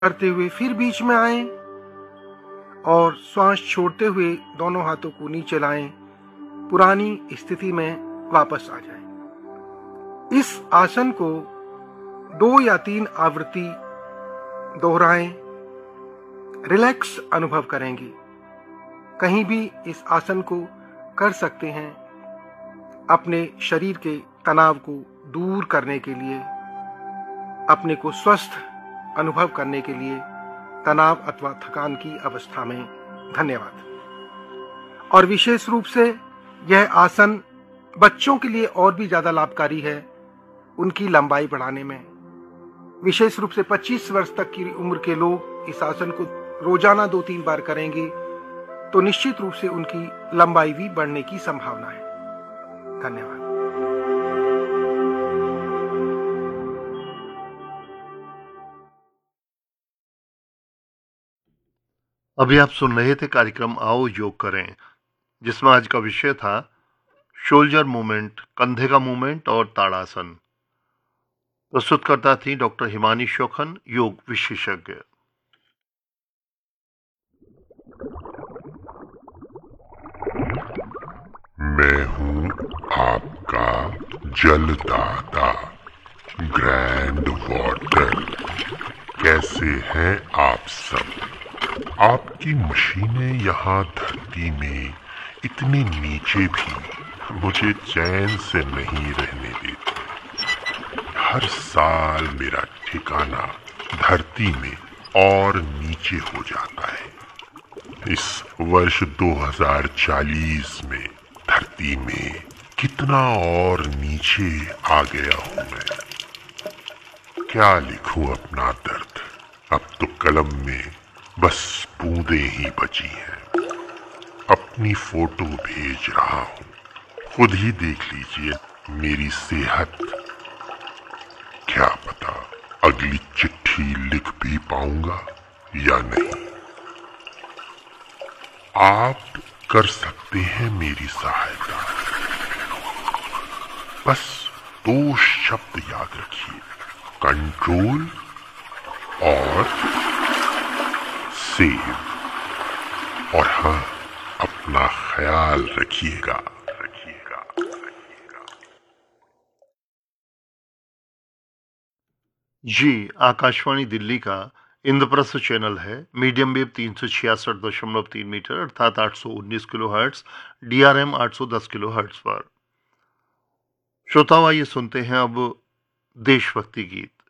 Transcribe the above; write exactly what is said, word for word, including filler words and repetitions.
करते हुए फिर बीच में आए और श्वास छोड़ते हुए दोनों हाथों को नीचे लाएं, पुरानी स्थिति में वापस आ जाएं। इस आसन को दो या तीन आवृत्ति दोहराएं, रिलैक्स अनुभव करेंगे। कहीं भी इस आसन को कर सकते हैं। अपने शरीर के तनाव को दूर करने के लिए, अपने को स्वस्थ अनुभव करने के लिए तनाव अथवा थकान की अवस्था में। धन्यवाद। और विशेष रूप से यह आसन बच्चों के लिए और भी ज्यादा लाभकारी है उनकी लंबाई बढ़ाने में। विशेष रूप से पच्चीस वर्ष तक की उम्र के लोग इस आसन को रोजाना दो तीन बार करेंगे तो निश्चित रूप से उनकी लंबाई भी बढ़ने की संभावना है। धन्यवाद। अभी आप सुन रहे थे कार्यक्रम आओ योग करें, जिसमें आज का विषय था शोल्जर मूवमेंट, कंधे का मूवमेंट और ताड़ासन। प्रस्तुत करता थी डॉक्टर हिमानी शोखन, योग विशेषज्ञ। मैं हूं आपका जलदाता ग्रैंड वाटर। कैसे हैं आप सब? आपकी मशीनें यहाँ धरती में इतनी नीचे भी मुझे चैन से नहीं रहने देती। हर साल मेरा ठिकाना धरती में और नीचे हो जाता है। इस वर्ष दो हज़ार चालीस में धरती में कितना और नीचे आ गया हूं मैं। क्या लिखूं अपना दर्द? अब तो कलम में बस बूंदें ही बची हैं। अपनी फोटो भेज रहा हूं, खुद ही देख लीजिए मेरी सेहत। क्या पता अगली चिट्ठी लिख भी पाऊंगा या नहीं। आप कर सकते हैं मेरी सहायता। बस दो शब्द याद रखिए, कंट्रोल और सेव। और हाँ, अपना ख्याल रखिएगा रखिएगा रखिएगा। जी, आकाशवाणी दिल्ली का इंद्रप्रस्थ चैनल है। मीडियम वेव तीन सौ छियासठ दशमलव तीन मीटर अर्थात आठ सौ उन्नीस kilo hertz, D R M आठ सौ दस किलो हर्ट्स पर। श्रोताओं, आइए सुनते हैं अब देशभक्ति गीत।